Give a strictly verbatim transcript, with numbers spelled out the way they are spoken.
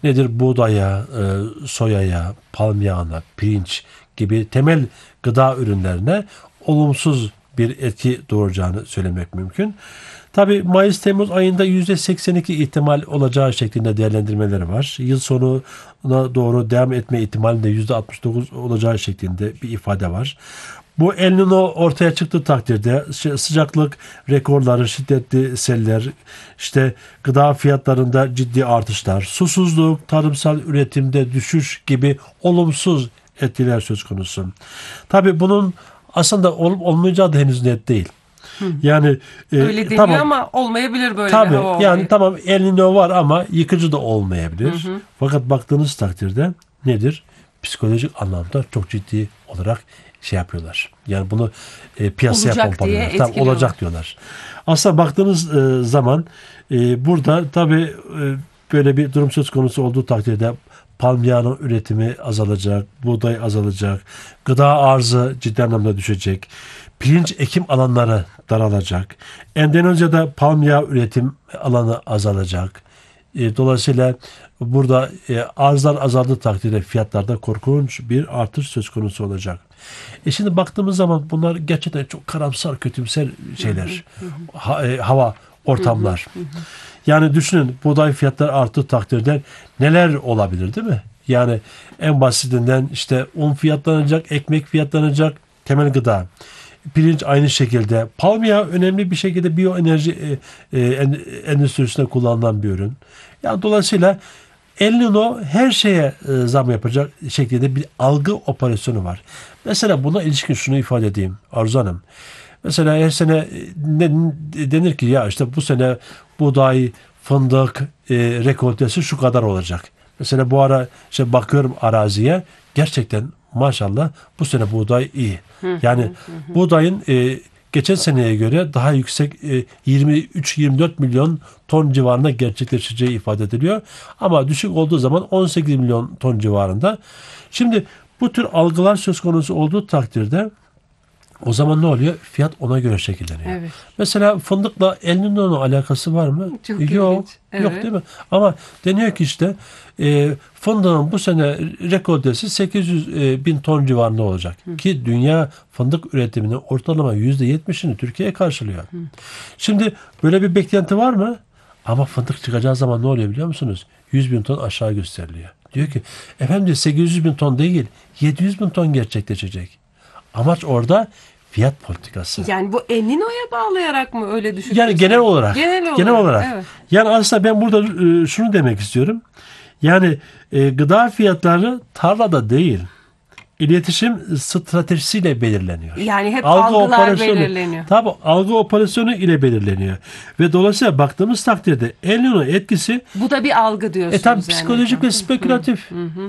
nedir? Buğdaya, e, soyaya, palm yağına, pirinç gibi temel gıda ürünlerine olumsuz bir etki doğuracağını söylemek mümkün. Tabi Mayıs-Temmuz ayında yüzde seksen iki ihtimal olacağı şeklinde değerlendirmeleri var. Yıl sonuna doğru devam etme ihtimalinde yüzde altmış dokuz olacağı şeklinde bir ifade var. Bu El Niño ortaya çıktığı takdirde sıcaklık rekorları, şiddetli seller, işte gıda fiyatlarında ciddi artışlar, susuzluk, tarımsal üretimde düşüş gibi olumsuz etkiler söz konusu. Tabii bunun aslında olup olmayacağı da henüz net değil. Yani öyle deniyor tamam, ama olmayabilir böyle tabii, bir hava olayı. yani tamam El Niño var ama yıkıcı da olmayabilir. Hı hı. Fakat baktığınız takdirde nedir? Psikolojik anlamda çok ciddi olarak şey yapıyorlar. Yani bunu e, piyasaya olacak pompalıyorlar. Tabii olacak diyorlar. Aslında baktığınız e, zaman e, burada tabii e, böyle bir durum söz konusu olduğu takdirde palm yağının üretimi azalacak, buğday azalacak, gıda arzı ciddi anlamda düşecek, pirinç ekim alanları daralacak, Endonezya'da palm yağı üretim alanı azalacak. E, dolayısıyla burada e, arzlar azaldığı takdirde fiyatlarda korkunç bir artış söz konusu olacak. E şimdi baktığımız zaman bunlar gerçekten çok karamsar, kötümser şeyler. Ha, e, hava, ortamlar. Yani düşünün, buğday fiyatları arttığı takdirde neler olabilir, değil mi? Yani en basitinden işte un fiyatlanacak, ekmek fiyatlanacak, temel gıda. Pirinç aynı şekilde. Palm yağı önemli bir şekilde biyoenerji e, e, endüstrisinde kullanılan bir ürün. Yani dolayısıyla El Niño her şeye e, zam yapacak şekilde bir algı operasyonu var. Mesela buna ilişkin şunu ifade edeyim Arzu Hanım. Mesela her sene ne, denir ki ya işte bu sene buğday, fındık e, rekoltesi şu kadar olacak. Mesela bu ara işte bakıyorum araziye, gerçekten maşallah bu sene buğday iyi. Yani buğdayın e, geçen seneye göre daha yüksek e, yirmi üç yirmi dört milyon ton civarında gerçekleşeceği ifade ediliyor. Ama düşük olduğu zaman on sekiz milyon ton civarında. Şimdi bu tür algılar söz konusu olduğu takdirde o zaman ne oluyor? Fiyat ona göre şekilleniyor. Evet. Mesela fındıkla El Niño'nun alakası var mı? Çok yok. ilginç. Evet. Yok değil mi? Ama deniyor ki işte e, fındığın bu sene rekoltesi sekiz yüz e, bin ton civarında olacak. Hı. Ki dünya fındık üretiminin ortalama yüzde yetmişini Türkiye karşılıyor. Hı. Şimdi böyle bir beklenti var mı? Ama fındık çıkacağı zaman ne oluyor biliyor musunuz? yüz bin ton aşağı gösteriliyor. Diyor ki efendim sekiz yüz bin ton değil, yedi yüz bin ton gerçekleşecek. Amaç orada fiyat politikası. Yani bu El Niño'ya bağlayarak mı öyle düşünüyorsun? Yani genel olarak. Genel olarak. Genel olarak. Evet. Yani aslında ben burada e, şunu demek istiyorum. Yani e, gıda fiyatları tarlada değil, iletişim stratejisiyle belirleniyor. Yani hep algı algılar belirleniyor. Tabii algı operasyonu ile belirleniyor. Ve dolayısıyla baktığımız takdirde El Niño etkisi bu da bir algı diyorsunuz. E tabii yani. psikolojik ve spekülatif. Hı hı.